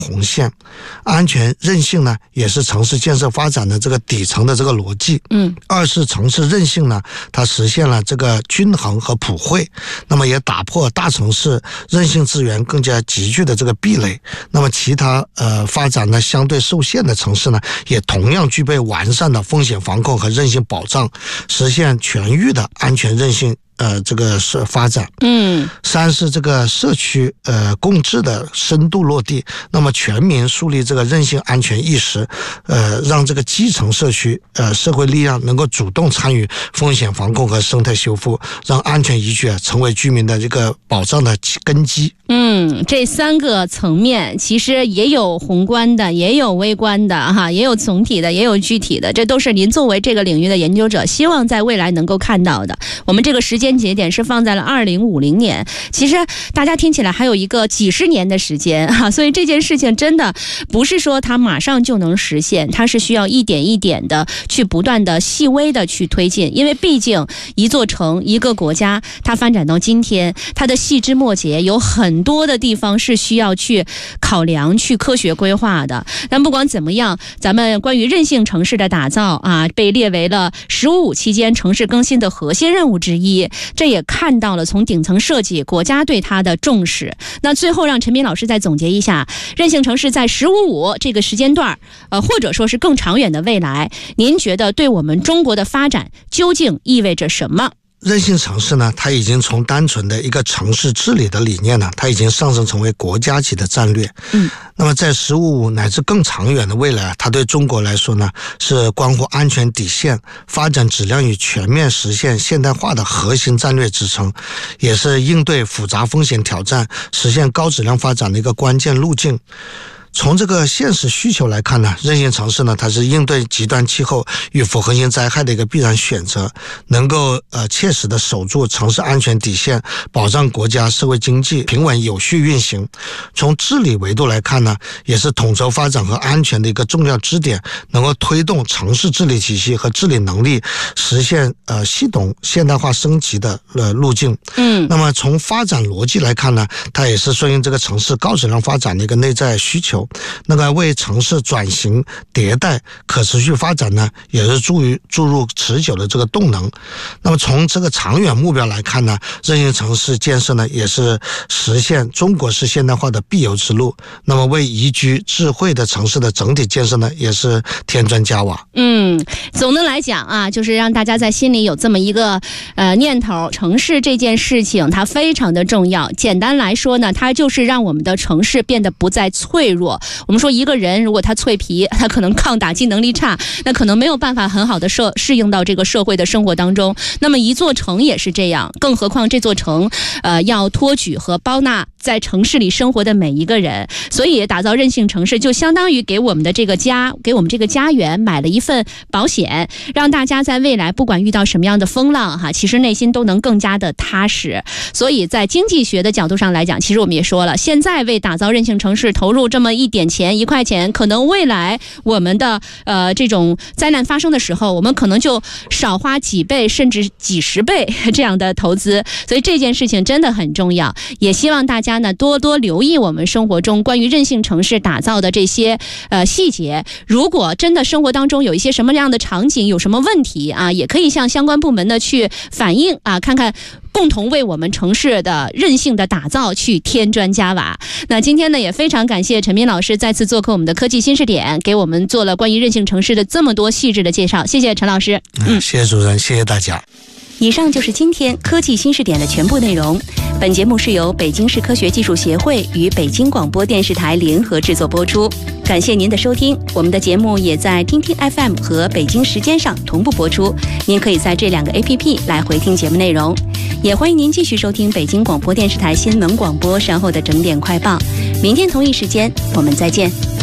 红线。安全韧性呢，也是城市建设发展的这个底层的这个逻辑。二是城市韧性呢，它实现了这个均衡和普惠，那么也打破大城市韧性资源更加集聚的这个壁垒。那么其他发展呢相对受限的城市呢，也同样具备完善的风险防控和韧性保障，实现全域的安全韧性这个是发展。三是这个社区共治的深度落地，那么全民树立这个韧性安全意识，让这个基层社区社会力量能够主动参与风险防控和生态修复，让安全宜居成为居民的这个保障的根基。 这3个层面其实也有宏观的，也有微观的哈，也有总体的，也有具体的，这都是您作为这个领域的研究者希望在未来能够看到的。我们这个时间节点是放在了2050年，其实大家听起来还有一个几十年的时间哈，所以这件事情真的不是说它马上就能实现，它是需要一点一点的去不断的细微的去推进，因为毕竟一座城一个国家它发展到今天，它的细枝末节有很多的地方是需要去考量去科学规划的。但不管怎么样，咱们关于韧性城市的打造啊，被列为了15期间城市更新的核心任务之一，这也看到了从顶层设计国家对它的重视。那最后让陈斌老师再总结一下，韧性城市在15-5这个时间段或者说是更长远的未来，您觉得对我们中国的发展究竟意味着什么？ 韧性城市呢，它已经从单纯的一个城市治理的理念呢，它已经上升成为国家级的战略。那么在15-5乃至更长远的未来，它对中国来说呢，是关乎安全底线、发展质量与全面实现现代化的核心战略支撑，也是应对复杂风险挑战、实现高质量发展的一个关键路径。从这个现实需求来看呢，韧性城市呢，它是应对极端气候与复合性灾害的一个必然选择，能够切实的守住城市安全底线，保障国家社会经济平稳有序运行。从治理维度来看呢，也是统筹发展和安全的一个重要支点，能够推动城市治理体系和治理能力实现系统现代化升级的路径。那么从发展逻辑来看呢，它也是顺应这个城市高质量发展的一个内在需求，那个为城市转型迭代可持续发展呢，也是注入持久的这个动能。那么从这个长远目标来看呢，韧性城市建设呢，也是实现中国式现代化的必由之路。那么为宜居智慧的城市的整体建设呢，也是添砖加瓦。 总的来讲啊，就是让大家在心里有这么一个念头，城市这件事情它非常的重要。简单来说呢，它就是让我们的城市变得不再脆弱。我们说一个人如果他脆皮，他可能抗打击能力差，那可能没有办法很好的适应到这个社会的生活当中。那么一座城也是这样，更何况这座城要托举和包纳在城市里生活的每一个人。所以打造韧性城市就相当于给我们的这个家，给我们这个家园买了一份保险，让大家在未来不管遇到什么样的风浪哈，其实内心都能更加的踏实。所以在经济学的角度上来讲，其实我们也说了，现在为打造韧性城市投入这么一点钱1块钱，可能未来我们的这种灾难发生的时候，我们可能就少花几倍甚至几十倍这样的投资。所以这件事情真的很重要，也希望大家呢多多留意我们生活中关于韧性城市打造的这些细节。如果真的生活当中有一些什么样的场景有什么问题啊，也可以向相关部门的去反映啊，看看共同为我们城市的韧性的打造去添砖加瓦。那今天呢，也非常感谢陈斌老师再次做客我们的科技新视点，给我们做了关于韧性城市的这么多细致的介绍。谢谢陈老师。 谢谢主持人，谢谢大家。 以上就是今天科技新视点的全部内容。本节目是由北京市科学技术协会与北京广播电视台联合制作播出。感谢您的收听，我们的节目也在听听 FM 和北京时间上同步播出，您可以在这2个 APP 来回听节目内容。也欢迎您继续收听北京广播电视台新闻广播稍后的整点快报。明天同一时间我们再见。